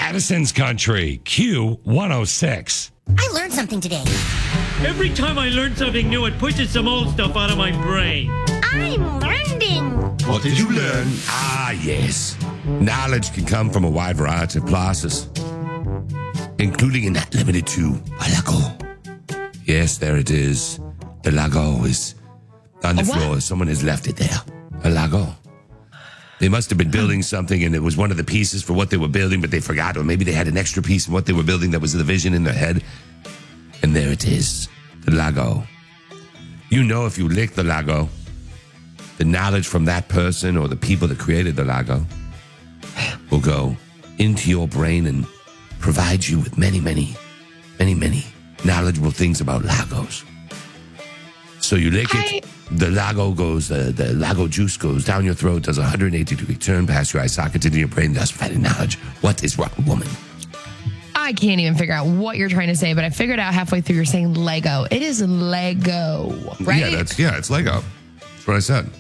Madison's Country, Q106. I learned something today. Every time I learn something new, it pushes some old stuff out of my brain. I'm learning. What did you learn? Ah, yes. Knowledge can come from a wide variety of places, including and not limited to a lago. Yes, there it is. The lago is on the floor. Someone has left it there. A lago. They must have been building something, and it was one of the pieces for what they were building, but they forgot, or maybe they had an extra piece in what they were building that was the vision in their head. And there it is, the lago. You know, if you lick the lago, the knowledge from that person or the people that created the lago will go into your brain and provide you with many, many, many, many knowledgeable things about lagos. So you lick it, the lago goes, the lago juice goes down your throat, does a 180-degree turn past your eye socket into your brain, thus providing knowledge. What is wrong, woman? I can't even figure out what you're trying to say, but I figured out halfway through you're saying Lego. It is Lego, right? Yeah, it's Lego. That's what I said.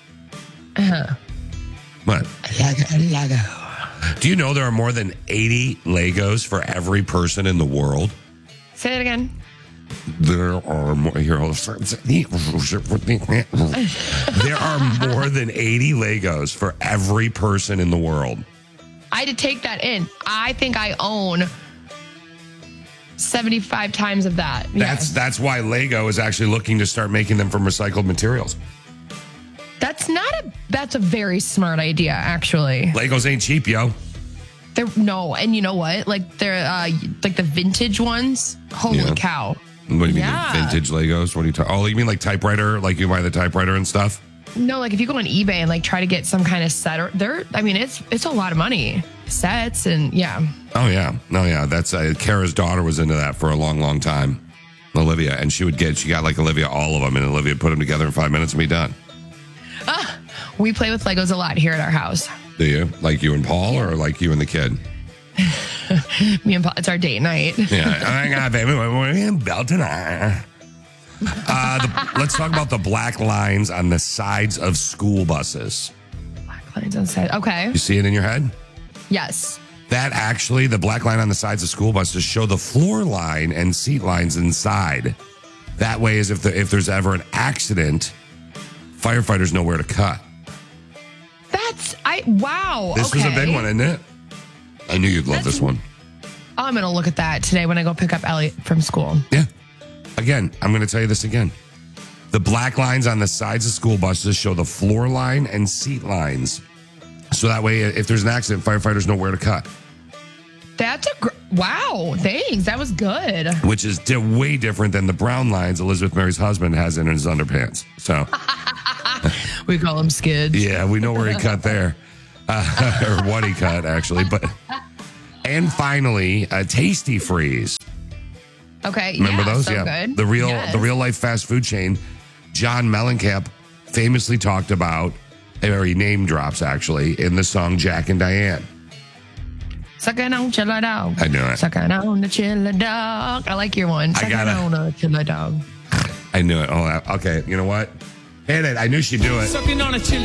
What? Lego. Do you know there are more than 80 Legos for every person in the world? Say that again. There are more. Here, hold on. There are more than 80 Legos for every person in the world. I had to take that in. I think I own 75 times of that. That's why Lego is actually looking to start making them from recycled materials. That's a very smart idea, actually. Legos ain't cheap, yo. And you know what? Like they're like the vintage ones. Holy cow. What do you mean, vintage Legos? What are you talking? Oh, you mean like typewriter? Like you buy the typewriter and stuff? No, like if you go on eBay and like try to get some kind of set, it's a lot of money. Sets and Oh yeah. That's Kara's daughter was into that for a long, long time. Olivia, and she got like Olivia all of them, and Olivia would put them together in 5 minutes and be done. We play with Legos a lot here at our house. Do you? Like you and Paul, or like you and the kid? Me and Paul. It's our date night. Yeah. I got baby. We're in bell tonight. Let's talk about the black lines on the sides of school buses. Black lines on the side. Okay. You see it in your head? Yes. That actually, the black line on the sides of school buses show the floor line and seat lines inside. That way, as if there's ever an accident, firefighters know where to cut. Wow. This was a big one, isn't it? I knew you'd love this one. I'm going to look at that today when I go pick up Elliot from school. Yeah. Again, I'm going to tell you this again. The black lines on the sides of school buses show the floor line and seat lines. So that way, if there's an accident, firefighters know where to cut. That's wow. Thanks. That was good. Which is way different than the brown lines Elizabeth Mary's husband has in his underpants. So we call him skids. Yeah, we know where he cut there. Or what he cut, actually. And finally, Tasty Freeze. Okay. Remember those? So good. The real life fast food chain. John Mellencamp famously talked about, or he name drops actually, in the song Jack and Diane. Sucking on chilla dog. I knew it. Sucking on the chilla dog. I like your one. Sucking on a chilla dog. I knew it. Oh, okay. You know what? Hit it. I knew she'd do it. Sucking on a chili